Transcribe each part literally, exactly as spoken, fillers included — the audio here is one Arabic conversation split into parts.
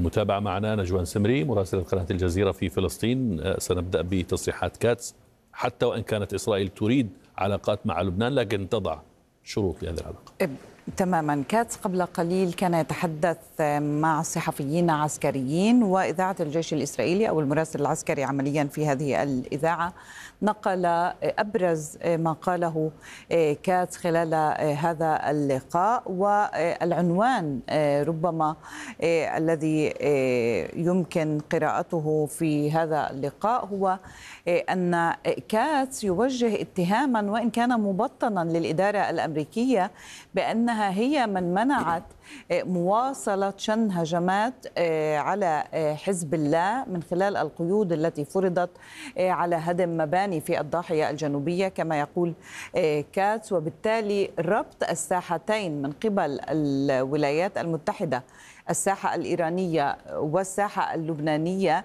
للمتابعة معنا نجوان سمري مراسلة قناة الجزيرة في فلسطين. سنبدأ بتصريحات كاتس. حتى وإن كانت إسرائيل تريد علاقات مع لبنان لكن تضع شروط لهذه العلاقة. تماما. كاتس قبل قليل كان يتحدث مع صحفيين عسكريين، وإذاعة الجيش الإسرائيلي أو المراسل العسكري عمليا في هذه الإذاعة نقل أبرز ما قاله كاتس خلال هذا اللقاء. والعنوان ربما الذي يمكن قراءته في هذا اللقاء هو أن كاتس يوجه اتهاما وإن كان مبطنا للإدارة الأمريكية بأنها هي من منعت مواصلة شن هجمات على حزب الله من خلال القيود التي فرضت على هدم مباني في الضاحية الجنوبية كما يقول كاتس، وبالتالي ربط الساحتين من قبل الولايات المتحدة، الساحة الإيرانية والساحة اللبنانية،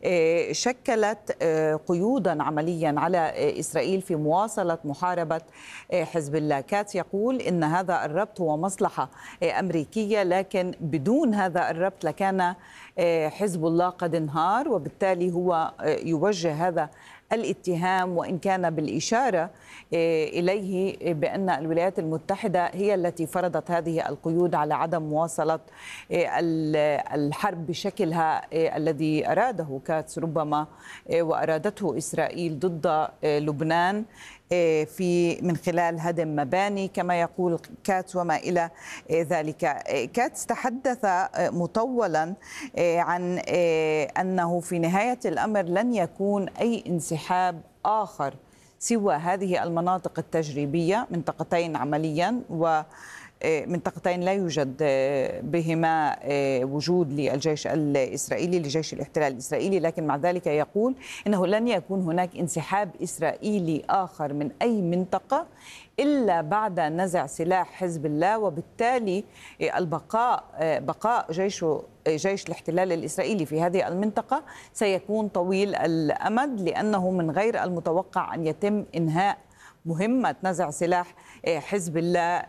شكلت قيودا عمليا على إسرائيل في مواصلة محاربة حزب الله. كاتس يقول إن هذا الربط هو مصلحة أمريكية، لكن بدون هذا الربط لكان حزب الله قد انهار، وبالتالي هو يوجه هذا الاتهام وإن كان بالإشارة إليه بأن الولايات المتحدة هي التي فرضت هذه القيود على عدم مواصلة الحرب بشكلها الذي أراده كاتس ربما وأرادته إسرائيل ضد لبنان في من خلال هدم مباني كما يقول كاتس وما إلى ذلك. كاتس تحدث مطولا عن أنه في نهاية الأمر لن يكون أي انسحاب آخر سوى هذه المناطق التجريبية، منطقتين عمليا و منطقتين لا يوجد بهما وجود للجيش الإسرائيلي لجيش الاحتلال الإسرائيلي، لكن مع ذلك يقول إنه لن يكون هناك انسحاب إسرائيلي آخر من أي منطقة إلا بعد نزع سلاح حزب الله، وبالتالي البقاء بقاء جيش جيش الاحتلال الإسرائيلي في هذه المنطقة سيكون طويل الأمد، لأنه من غير المتوقع أن يتم إنهاء مهمة نزع سلاح حزب الله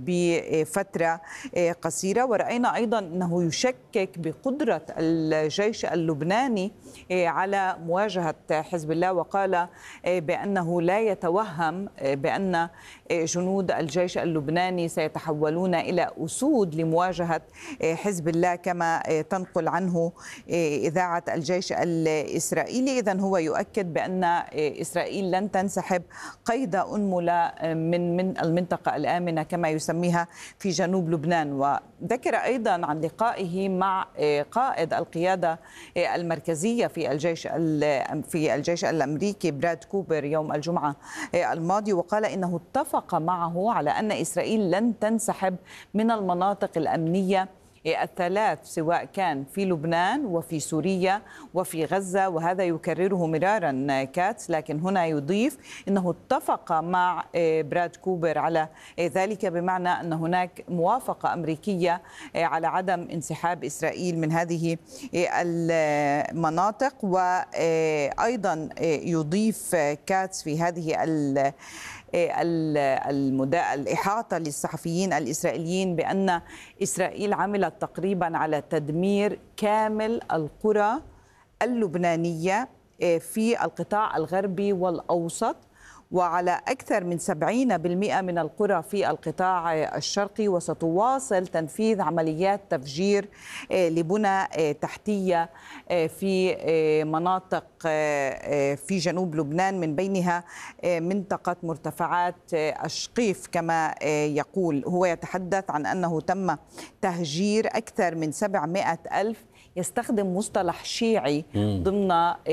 بفترة قصيرة. ورأينا أيضا أنه يشكك بقدرة الجيش اللبناني على مواجهة حزب الله، وقال بأنه لا يتوهم بأن جنود الجيش اللبناني سيتحولون إلى أسود لمواجهة حزب الله كما تنقل عنه إذاعة الجيش الإسرائيلي. إذن هو يؤكد بأن إسرائيل لن تنسحب قيد أنملة من من المنطقة الآمنة كما يسميها في جنوب لبنان. وذكر أيضا عن لقائه مع قائد القيادة المركزية في الجيش في الجيش الأمريكي براد كوبر يوم الجمعة الماضي، وقال إنه اتفق معه على أن إسرائيل لن تنسحب من المناطق الأمنية الثلاث سواء كان في لبنان وفي سوريا وفي غزة، وهذا يكرره مرارا كاتس، لكن هنا يضيف أنه اتفق مع براد كوبر على ذلك، بمعنى أن هناك موافقة أمريكية على عدم انسحاب إسرائيل من هذه المناطق. وأيضا يضيف كاتس في هذه الإحاطة للصحفيين الإسرائيليين بأن إسرائيل عملت تقريبا على تدمير كامل القرى اللبنانية في القطاع الغربي والأوسط، وعلى أكثر من سبعين بالمئة من القرى في القطاع الشرقي، وستواصل تنفيذ عمليات تفجير لبنى تحتية في مناطق في جنوب لبنان، من بينها منطقة مرتفعات الشقيف كما يقول. هو يتحدث عن أنه تم تهجير أكثر من سبعمائة ألف، يستخدم مصطلح شيعي ضمن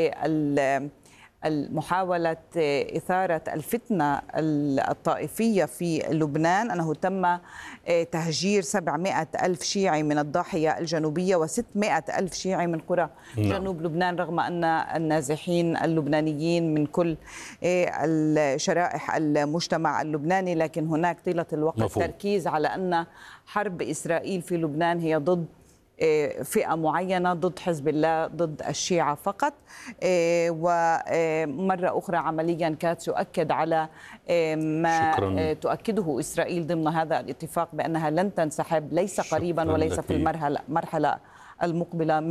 المحاولة إثارة الفتنة الطائفية في لبنان، أنه تم تهجير سبعمائة ألف شيعي من الضاحية الجنوبية وستمائة ألف شيعي من قرى جنوب لبنان، رغم أن النازحين اللبنانيين من كل الشرائح المجتمع اللبناني، لكن هناك طيلة الوقت مفهوم. تركيز على أن حرب إسرائيل في لبنان هي ضد فئة معينة، ضد حزب الله، ضد الشيعة فقط. ومرة أخرى عمليا كاتس يؤكد على ما شكراً. تؤكده إسرائيل ضمن هذا الاتفاق بأنها لن تنسحب، ليس قريبا وليس في المرحلة المقبلة